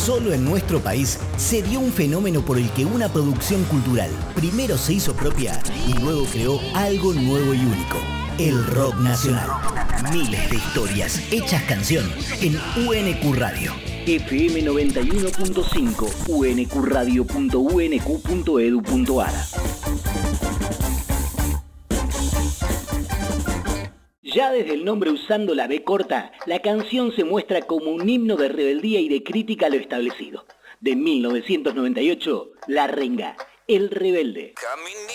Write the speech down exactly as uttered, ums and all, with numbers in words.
Solo en nuestro país se dio un fenómeno por el que una producción cultural primero se hizo propia y luego creó algo nuevo y único. El rock nacional. Miles de historias hechas canción en U N Q Radio. F M noventa y uno punto cinco, u n q radio punto u n q punto e d u punto a r. Ya desde el nombre usando la B corta, la canción se muestra como un himno de rebeldía y de crítica a lo establecido. De mil novecientos noventa y ocho, La Renga, El Rebelde. Caminito